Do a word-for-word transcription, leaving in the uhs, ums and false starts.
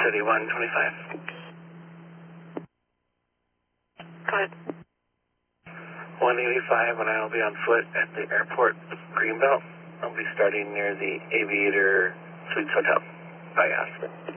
thirty-one twenty-five. Go ahead. one eighty-five, when I will be on foot at the airport Greenbelt. I'll be starting near the Aviator Suites Hotel by Aspen.